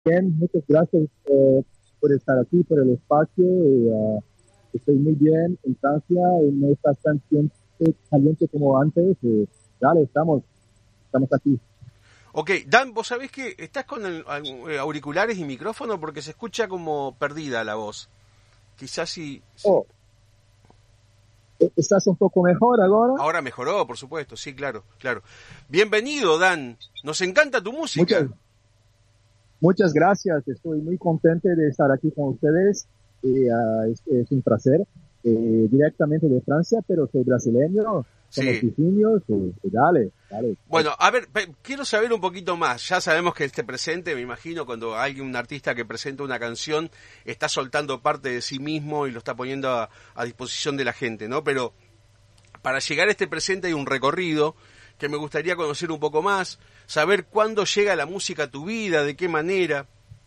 Bien, muchas gracias por estar aquí, por el espacio. Estoy muy bien en Francia y no está tan caliente como antes. Dale, estamos aquí. Ok, Dan, vos sabés que estás con auriculares y micrófono porque se escucha como perdida la voz. Quizás si... Oh, ¿estás un poco mejor ahora? Ahora mejoró, por supuesto, sí, claro, claro. Bienvenido, Dan. Nos encanta tu Muchas, música. muchas gracias. Estoy muy contento de estar aquí con ustedes. Es un placer. Directamente de Francia, pero soy brasileño. Somos Sí. vecinos. Dale, dale, dale. Bueno, a ver, quiero saber un poquito más. Ya sabemos que este presente, me imagino, cuando alguien, un artista que presenta una canción, está soltando parte de sí mismo y lo está poniendo a disposición de la gente, ¿no? Pero para llegar a este presente hay un recorrido que me gustaría conocer un poco más, saber cuándo llega la música a tu vida, de qué manera.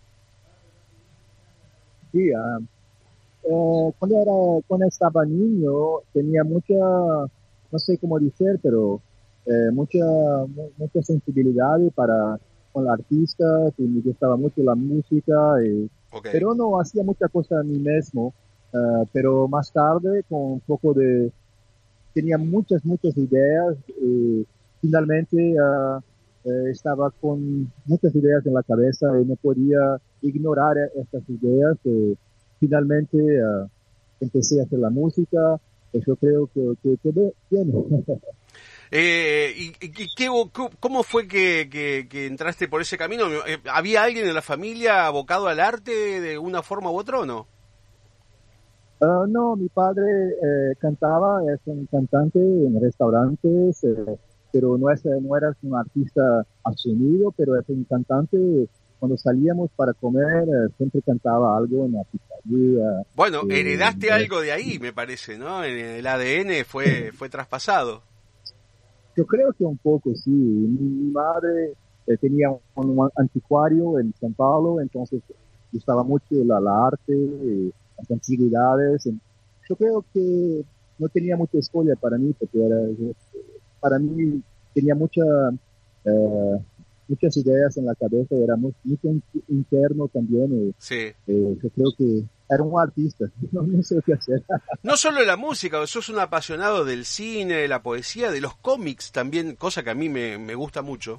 Sí, cuando estaba niño tenía mucha, no sé cómo decir, pero mucha, mucha sensibilidad para con la artista, que me gustaba mucho la música, Ok. pero no hacía mucha cosa a mí mismo. Pero más tarde, con un poco de, tenía muchas ideas. Finalmente estaba con muchas ideas en la cabeza y no podía ignorar estas ideas. Finalmente empecé a hacer la música. Yo creo que bien. ¿Cómo fue que entraste por ese camino? ¿Había alguien en la familia abocado al arte de una forma u otra o no? No, mi padre cantaba, es un cantante en restaurantes, pero no era un artista asumido, pero es un cantante. Cuando salíamos para comer, siempre cantaba algo en la pizzería. Bueno, eh, heredaste algo de ahí, me parece, ¿no? El ADN fue traspasado. yo creo que un poco, sí. Mi madre tenía un anticuario en San Paulo, entonces gustaba mucho la arte, las antigüedades. Yo creo que no tenía mucha escuela para mí, porque para mí tenía eh, muchas ideas en la cabeza, era mucho interno también. Sí. Yo creo que era un artista, no sé qué hacer. No solo la música, sos un apasionado del cine, de la poesía, de los cómics también, cosa que a mí me gusta mucho.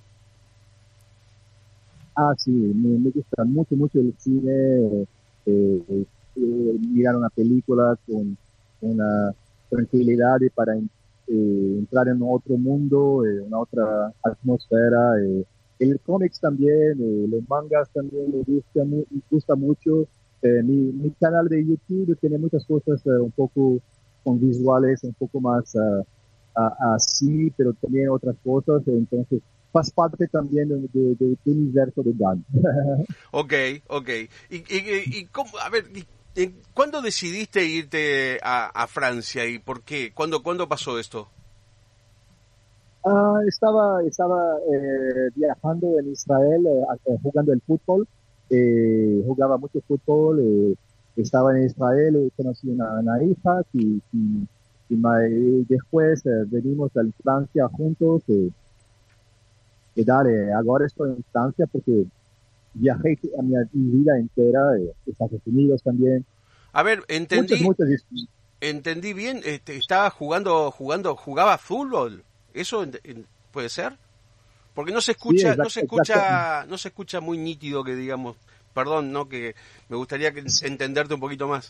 Sí, me gusta mucho el cine, mirar una película con una tranquilidad y para entrar en otro mundo, una otra atmósfera. El cómics también, los mangas también me gusta mucho. Mi canal de YouTube tiene muchas cosas un poco con visuales, un poco más así, pero también otras cosas. Entonces, faz parte también del universo de Dan. Ok, ok. A ver, ¿cuándo decidiste irte a Francia y por qué? ¿Cuándo pasó esto? Estaba viajando en Israel, jugando el fútbol. Jugaba mucho fútbol. Estaba en Israel, conocí una hija y después venimos a Francia juntos. Y dale, ahora estoy en Francia porque viajé a mi vida entera, Estados Unidos también. A ver, Muchas, muchas. entendí bien, estaba jugaba fútbol. ¿Eso puede ser? Porque Sí, exacto. no se escucha muy nítido que digamos, perdón, ¿no? Que me gustaría entenderte un poquito más.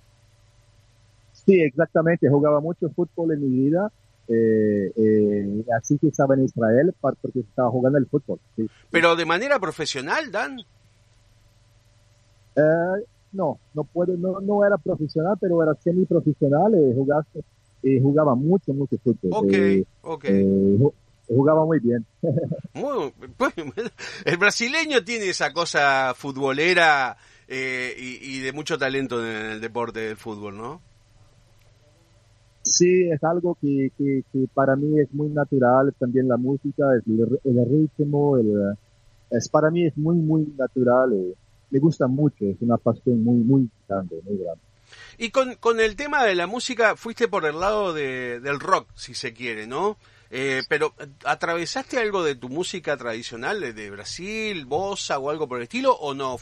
Sí, exactamente. Jugaba mucho fútbol en mi vida. Así que estaba en Israel porque estaba jugando el fútbol. Sí, sí. Pero de manera profesional, Dan. No puedo, no era profesional, pero era semiprofesional. Jugaba mucho fútbol. Ok, ok. Jugaba muy bien. Muy, pues, el brasileño tiene esa cosa futbolera y de mucho talento en el deporte del fútbol, ¿no? Sí, es algo que para mí es muy natural. También la música, el ritmo, para mí es muy natural. Me gusta mucho, es una pasión muy grande, muy grande. Y con el tema de la música fuiste por el lado del rock, si se quiere, ¿no? Pero, ¿atravesaste algo de tu música tradicional de Brasil, bossa o algo por el estilo, o no?